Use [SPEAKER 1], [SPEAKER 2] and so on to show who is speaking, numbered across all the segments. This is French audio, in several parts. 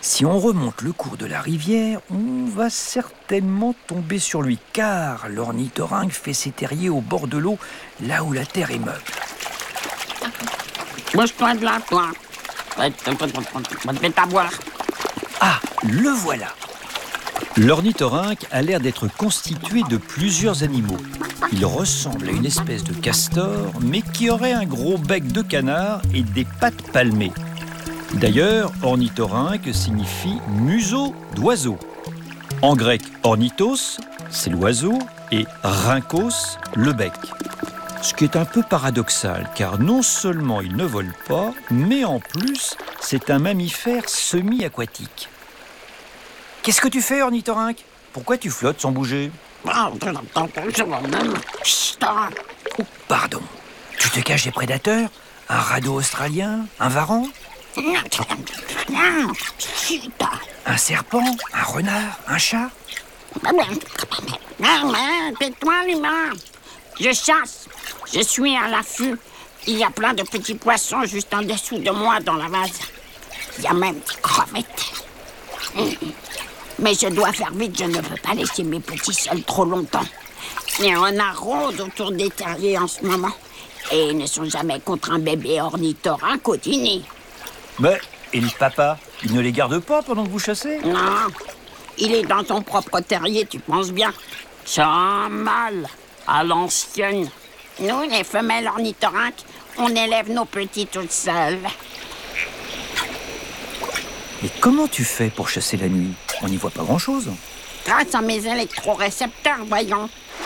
[SPEAKER 1] Si on remonte le cours de la rivière, on va certainement tomber sur lui, car l'ornithorynque fait ses terriers au bord de l'eau, là où la terre est meuble.
[SPEAKER 2] Bouge-toi de là, toi. Je vais t'avoir.
[SPEAKER 1] Ah, le voilà. L'ornithorynque a l'air d'être constitué de plusieurs animaux. Il ressemble à une espèce de castor, mais qui aurait un gros bec de canard et des pattes palmées. D'ailleurs, ornithorynque signifie museau d'oiseau. En grec, ornithos, c'est l'oiseau, et rhynchos, le bec. Ce qui est un peu paradoxal, car non seulement il ne vole pas, mais en plus, c'est un mammifère semi-aquatique. Qu'est-ce que tu fais, ornithorynque? Pourquoi tu flottes sans bouger? Oh, pardon. Tu te caches des prédateurs? Un radeau australien? Un varan? Un serpent? Un renard? Un chat?
[SPEAKER 2] Tais-toi, l'humain. Je chasse. Je suis à l'affût. Il y a plein de petits poissons juste en dessous de moi dans la vase. Il y a même des crevettes. Mais je dois faire vite, je ne peux pas laisser mes petits seuls trop longtemps. Les renards rôdent autour des terriers en ce moment. Et ils ne sont jamais contre un bébé ornithorynque au dîner.
[SPEAKER 1] Mais, et le papa? Il ne les garde pas pendant que vous chassez?
[SPEAKER 2] Non, il est dans ton propre terrier, tu penses bien. C'est un mâle, à l'ancienne. Nous, les femelles ornithorynques, on élève nos petits toutes seules.
[SPEAKER 1] Mais comment tu fais pour chasser la nuit? On n'y voit pas grand-chose.
[SPEAKER 2] Grâce à mes électrorécepteurs, voyons.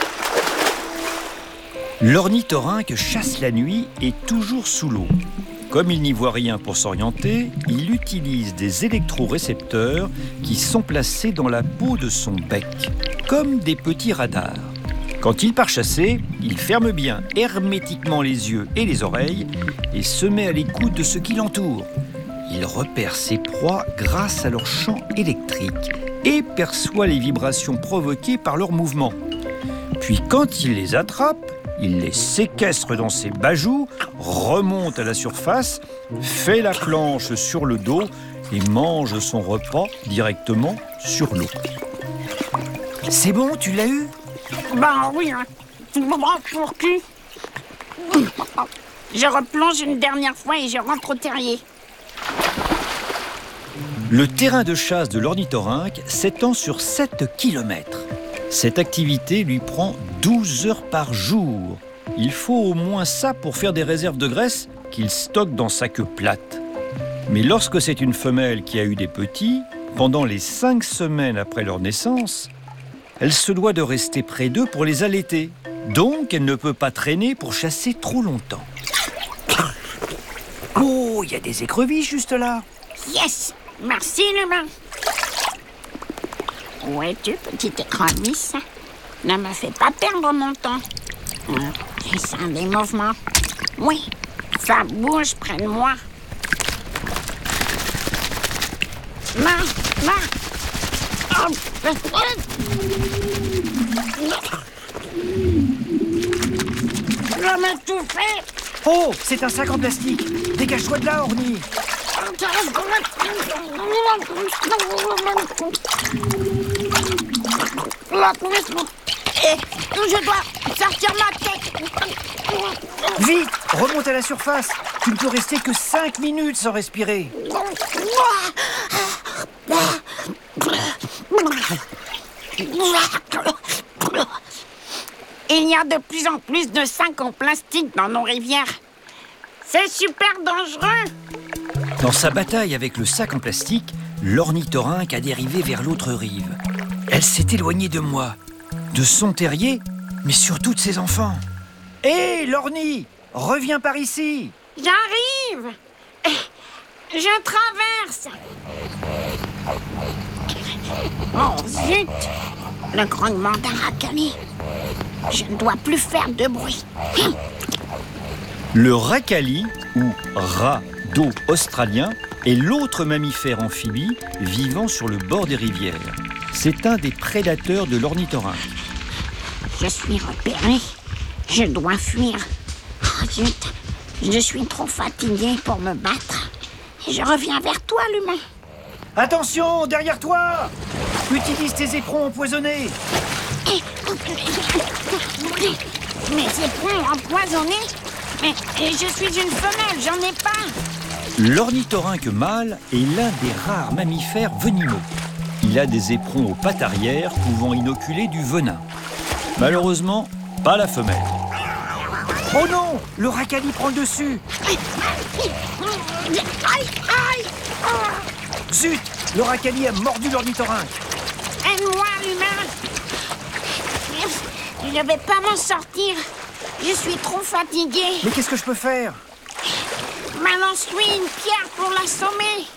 [SPEAKER 1] L'ornithorynque chasse la nuit et toujours sous l'eau. Comme il n'y voit rien pour s'orienter, il utilise des électrorécepteurs qui sont placés dans la peau de son bec, comme des petits radars. Quand il part chasser, il ferme bien hermétiquement les yeux et les oreilles et se met à l'écoute de ce qui l'entoure. Il repère ses proies grâce à leur champ électrique et perçoit les vibrations provoquées par leurs mouvements. Puis quand il les attrape, il les séquestre dans ses bajoux, remonte à la surface, fait la planche sur le dos et mange son repas directement sur l'eau. C'est bon, tu l'as eu?
[SPEAKER 2] Ben oui, hein. Tu me prends pour qui? Je replonge une dernière fois et je rentre au terrier.
[SPEAKER 1] Le terrain de chasse de l'ornithorynque s'étend sur 7 km. Cette activité lui prend 12 heures par jour. Il faut au moins ça pour faire des réserves de graisse qu'il stocke dans sa queue plate. Mais lorsque c'est une femelle qui a eu des petits, pendant les 5 semaines après leur naissance, elle se doit de rester près d'eux pour les allaiter. Donc, elle ne peut pas traîner pour chasser trop longtemps. Oh, il y a des écrevisses juste là.
[SPEAKER 2] Yes! Merci, l'humain. Où es-tu, petite écrevisse? Ne me fais pas perdre mon temps. J'ai sens des mouvements. Oui, ça bouge près de moi. Non, non. Oh. Je m'étouffais.
[SPEAKER 1] Oh, c'est un sac en plastique. Dégage-toi de là, Orny.
[SPEAKER 2] Je dois sortir ma tête.
[SPEAKER 1] Vite, remonte à la surface. Tu ne peux rester que 5 minutes sans respirer.
[SPEAKER 2] Il y a de plus en plus de sacs en plastique dans nos rivières. C'est super dangereux.
[SPEAKER 1] Dans sa bataille avec le sac en plastique, l'ornithorynque a dérivé vers l'autre rive. Elle s'est éloignée de moi, de son terrier, mais surtout de ses enfants. Hé, l'orni, reviens par ici.
[SPEAKER 2] J'arrive. Je traverse. Oh zut, le grognement d'un racali. Je ne dois plus faire de bruit.
[SPEAKER 1] Le racali, ou rat d'eau australien, est l'autre mammifère amphibie vivant sur le bord des rivières. C'est un des prédateurs de l'ornithorynque.
[SPEAKER 2] Je suis repéré. Je dois fuir. Oh zut, je suis trop fatiguée pour me battre. Je reviens vers toi, l'humain.
[SPEAKER 1] Attention, derrière toi! Utilise tes éperons empoisonnés.
[SPEAKER 2] Mes éperons empoisonnés? Mais je suis une femelle, j'en ai pas.
[SPEAKER 1] L'ornithorynque mâle est l'un des rares mammifères venimeux. Il a des éperons aux pattes arrière pouvant inoculer du venin. Malheureusement, pas la femelle. Oh non! Le racali prend le dessus!
[SPEAKER 2] Aïe!
[SPEAKER 1] Zut! Le racali a mordu l'ornithorynque.
[SPEAKER 2] Aide-moi, l'humain. Je ne vais pas m'en sortir. Je suis trop fatiguée.
[SPEAKER 1] Mais qu'est-ce que je peux faire?
[SPEAKER 2] Balance-lui une pierre pour l'assommer.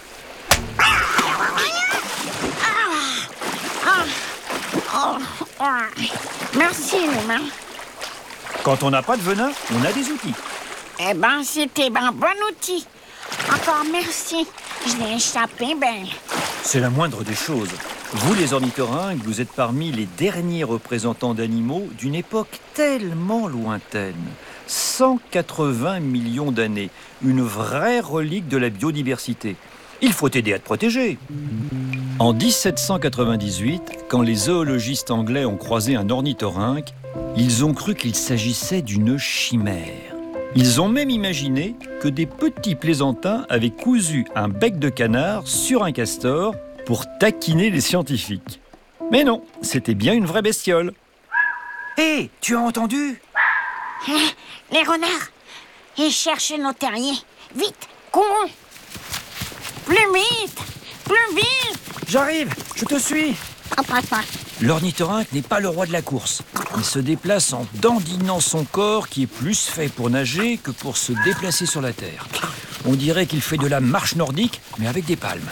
[SPEAKER 2] Merci, l'humain.
[SPEAKER 1] Quand on n'a pas de venin, on a des outils.
[SPEAKER 2] Eh ben, c'était un bon outil. Encore merci. Je l'ai échappé belle.
[SPEAKER 1] C'est la moindre des choses. Vous, les ornithorynques, vous êtes parmi les derniers représentants d'animaux d'une époque tellement lointaine. 180 millions d'années. Une vraie relique de la biodiversité. Il faut aider à te protéger. En 1798, quand les zoologistes anglais ont croisé un ornithorynque, ils ont cru qu'il s'agissait d'une chimère. Ils ont même imaginé que des petits plaisantins avaient cousu un bec de canard sur un castor pour taquiner les scientifiques. Mais non, c'était bien une vraie bestiole. Hé, tu as entendu?
[SPEAKER 2] Les renards. Ils cherchent nos terriers. Vite, courons. Plus vite.
[SPEAKER 1] J'arrive, je te suis.
[SPEAKER 2] Papa.
[SPEAKER 1] L'ornithorynque n'est pas le roi de la course. Il se déplace en dandinant son corps qui est plus fait pour nager que pour se déplacer sur la terre. On dirait qu'il fait de la marche nordique, mais avec des palmes.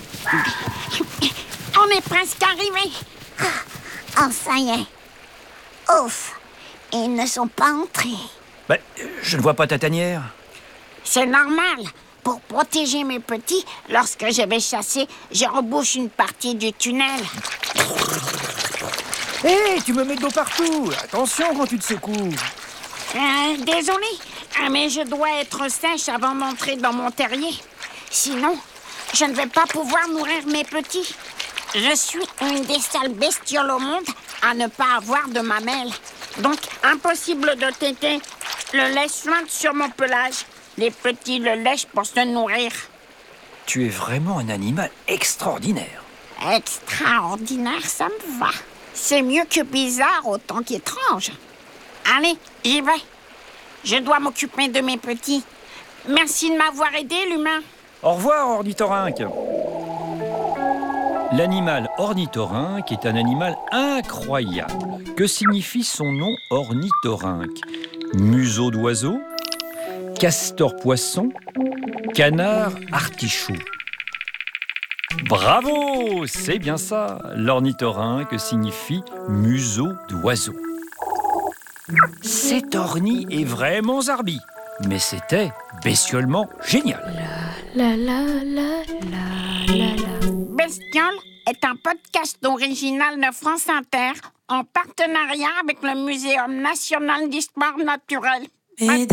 [SPEAKER 2] On est presque arrivé. Oh, ça y est. Ouf. Ils ne sont pas entrés.
[SPEAKER 1] Ben, je ne vois pas ta tanière.
[SPEAKER 2] C'est normal. Pour protéger mes petits, lorsque je vais chasser, je rebouche une partie du tunnel.
[SPEAKER 1] Hé, tu me mets de l'eau partout. Attention quand tu te secoues.
[SPEAKER 2] Désolée, mais je dois être sèche avant d'entrer dans mon terrier. Sinon, je ne vais pas pouvoir nourrir mes petits. Je suis une des seules bestioles au monde à ne pas avoir de mamelles. Donc, impossible de téter. Le lait suinte sur mon pelage. Les petits le lèchent pour se nourrir.
[SPEAKER 1] Tu es vraiment un animal extraordinaire.
[SPEAKER 2] Extraordinaire, ça me va. C'est mieux que bizarre autant qu'étrange. Allez, j'y vais. Je dois m'occuper de mes petits. Merci de m'avoir aidé, l'humain.
[SPEAKER 1] Au revoir, ornithorynque. L'animal ornithorynque est un animal incroyable. Que signifie son nom ornithorynque? Museau d'oiseau, castor poisson, canard artichaut. Bravo, c'est bien ça. L'ornithorynque signifie museau d'oiseau. Cet orni est vraiment zarbi, mais c'était bestiolement génial.
[SPEAKER 2] Bestiole est un podcast original de France Inter en partenariat avec le Muséum national d'histoire naturelle.